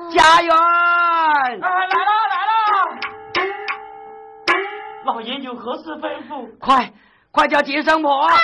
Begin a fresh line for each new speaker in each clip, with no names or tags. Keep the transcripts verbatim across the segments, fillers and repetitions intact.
家园！
啊，来了来了！老爷有何事吩咐？
快快叫接生婆！哎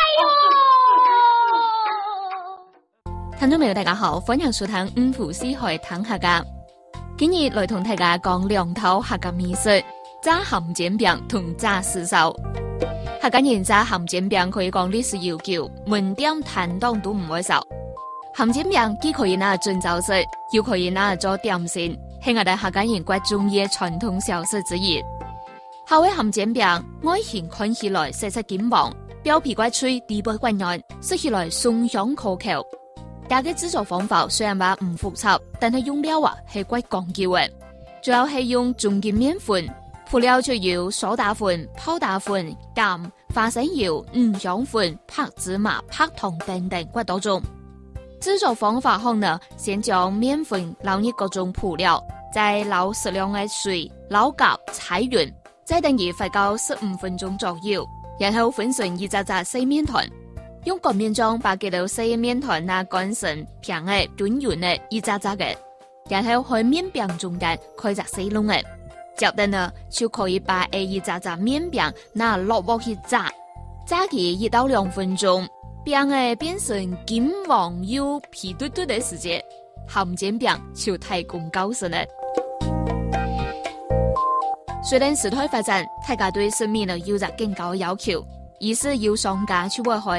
呦！聽眾朋友大家好，歡迎收聽五湖四海談客家。今日來同大家講兩套客家美食，炸鹹煎餅同炸絲手。客家人炸鹹煎餅可以講歷史悠久，門店攤檔都唔會少。鹹煎餅既可以拿嚟做食，又可以拿嚟做點心，係我哋客家人骨中嘅傳統小食之一。下位鹹煎餅外形看起來色色金黃，表皮骨脆，底部骨軟，食起來鬆香可口。大家製作方法雖然話唔複雜，但係用料啊係骨講究嘅，主要係用中筋麵粉，輔料就有蘇打粉、泡打粉、鹽、花生油、五香粉、白芝麻、白糖等等骨多種。製作方法後呢，先將麵粉撈入各種輔料，再撈適量嘅水，撈夾踩勻，再等於發酵十五分鐘左右，然後分成一紮紮細麵團。用乾麵漿把幾條細麵團拿乾成平嘅、短圓嘅一紮紮嘅，然後喺麵餅中間開隻細窿嘅，接着呢就可以把呢一紮紮麵餅拿落鑊去炸，炸佢一到兩分鐘，餅嘅變成金黃又皮嘟嘟嘅時節，鹹煎餅就提供高升啦。雖然時代發展，大家對食物呢有着更高嘅要求，於是有商家去會開